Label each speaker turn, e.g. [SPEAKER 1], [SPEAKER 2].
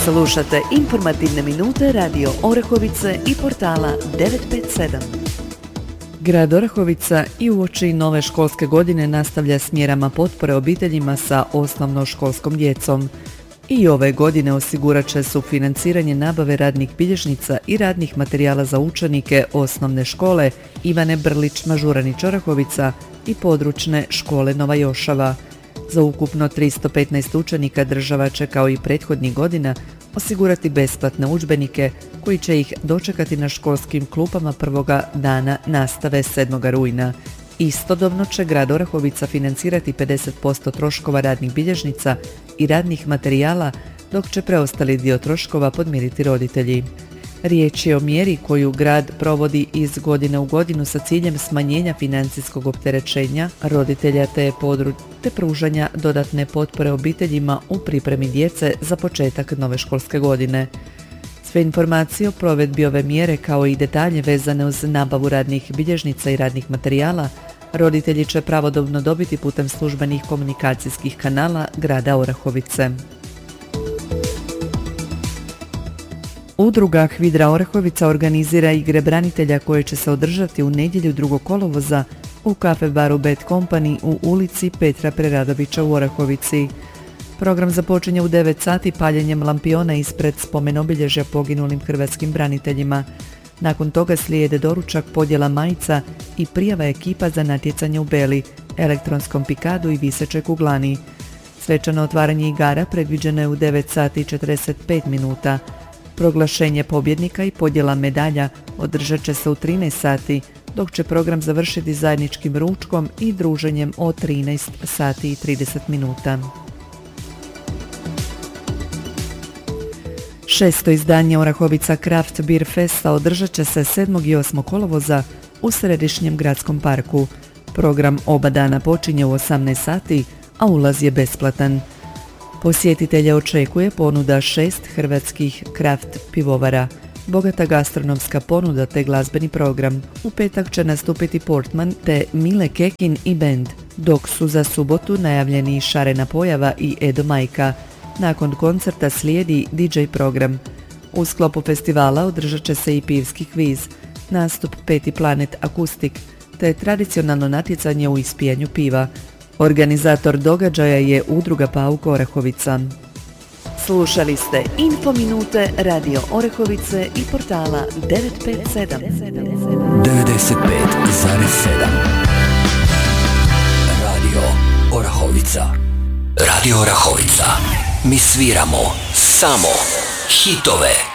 [SPEAKER 1] Slušate informativne minute Radio Orahovice i portala 957. Grad Orahovica i uoči nove školske godine nastavlja s mjerama potpore obiteljima sa osnovnoškolskom djecom. I ove godine osigurat će sufinanciranje nabave radnih bilježnica i radnih materijala za učenike osnovne škole Ivane Brlić Mažuranić Orahovica i područne škole Nova Jošava. Za ukupno 315 učenika država će kao i prethodnih godina osigurati besplatne udžbenike koji će ih dočekati na školskim klupama prvoga dana nastave 7. rujna. Istodobno će grad Orahovica financirati 50% troškova radnih bilježnica i radnih materijala, dok će preostali dio troškova podmiriti roditelji. Riječ je o mjeri koju grad provodi iz godine u godinu sa ciljem smanjenja financijskog opterećenja roditelja te pružanja dodatne potpore obiteljima u pripremi djece za početak nove školske godine. Sve informacije o provedbi ove mjere kao i detalje vezane uz nabavu radnih bilježnica i radnih materijala roditelji će pravodobno dobiti putem službenih komunikacijskih kanala grada Orahovice. Udruga Hvidra Orahovica organizira igre branitelja koje će se održati u nedjelju 2. kolovoza u kafe baru Bad Company u ulici Petra Preradovića u Orahovici. Program započinje u 9 sati paljenjem lampiona ispred spomenobilježja poginulim hrvatskim braniteljima. Nakon toga slijede doručak, podjela majica i prijava ekipa za natjecanje u beli, elektronskom pikadu i visećoj kuglani. Svečano otvaranje igara predviđeno je u 9 sati i 45 minuta. Proglašenje pobjednika i podjela medalja održat će se u 13 sati, dok će program završiti zajedničkim ručkom i druženjem od 13 sati i 30 minuta. 6. izdanje Orahovica Craft Beer Festa održat će se 7. i 8. kolovoza u središnjem gradskom parku. Program oba dana počinje u 18 sati, a ulaz je besplatan. Posjetitelje očekuje ponuda 6 hrvatskih kraft pivovara, bogata gastronomska ponuda te glazbeni program. U petak će nastupiti Portman te Mile Kekin i band, dok su za subotu najavljeni Šarena Pojava i Edo Majka. Nakon koncerta slijedi DJ program. U sklopu festivala održat će se i pivski kviz, nastup Peti Planet Akustik te tradicionalno natjecanje u ispijanju piva. Organizator događaja je Udruga Pauk Orahovica. Slušali ste Info minute Radio Orahovice i portala 957.
[SPEAKER 2] 95,7 Radio Orahovica. Radio Orahovica. Mi sviramo samo hitove.